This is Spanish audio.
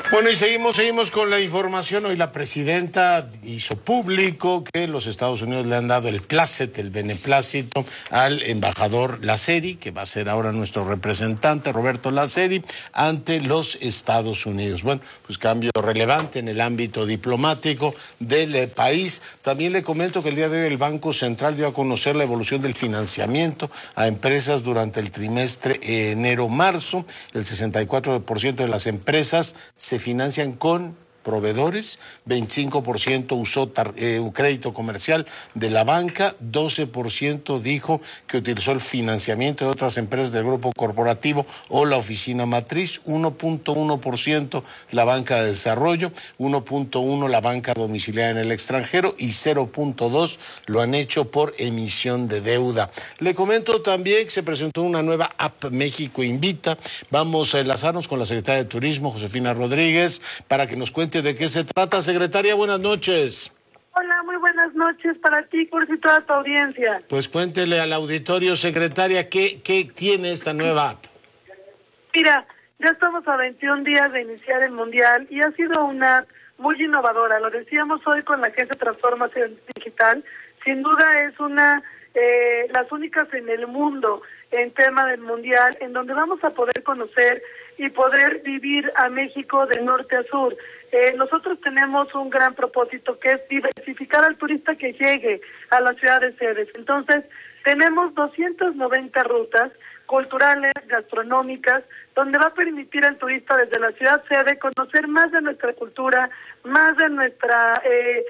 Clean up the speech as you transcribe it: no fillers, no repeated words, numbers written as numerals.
Bueno, y seguimos con la información. Hoy la presidenta hizo público que los Estados Unidos le han dado el beneplácito al embajador Laceri, que va a ser ahora nuestro representante, Roberto Laceri, ante los Estados Unidos. Bueno, pues cambio relevante en el ámbito diplomático del país. También le comento que el día de hoy el Banco Central dio a conocer la evolución del financiamiento a empresas durante el trimestre enero-marzo. El 64% de las empresas se financian con proveedores, 25% usó crédito comercial de la banca, 12% dijo que utilizó el financiamiento de otras empresas del grupo corporativo o la oficina matriz, 1.1% la banca de desarrollo, 1.1% la banca domiciliada en el extranjero y 0.2% lo han hecho por emisión de deuda. Le comento también que se presentó una nueva app México Invita. Vamos a enlazarnos con la secretaria de Turismo, Josefina Rodríguez, para que nos cuente de qué se trata. Secretaria, buenas noches. Hola, muy buenas noches para ti, Cursi, y toda tu audiencia. Pues cuéntele al auditorio, secretaria, ¿qué tiene esta nueva app? Mira, ya estamos a 21 días de iniciar el Mundial y ha sido una app muy innovadora. Lo decíamos hoy con la Agencia de Transformación Digital. Sin duda es las únicas en el mundo en tema del Mundial, en donde vamos a poder conocer y poder vivir a México de norte a sur. Nosotros tenemos un gran propósito, que es diversificar al turista que llegue a la ciudad de sedes. Entonces, tenemos 290 rutas culturales, gastronómicas, donde va a permitir al turista desde la ciudad sede conocer más de nuestra cultura, más de nuestra